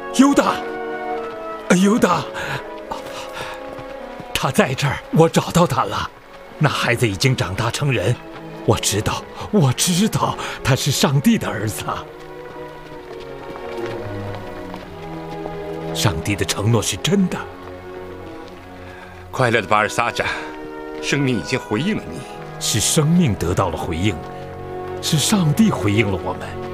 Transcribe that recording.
尤达，尤达，他在这儿，我找到他了。那孩子已经长大成人，我知道，他是上帝的儿子。上帝的承诺是真的。 快乐的巴尔萨扎，生命已经回应了你。 是生命得到了回应，是上帝回应了我们。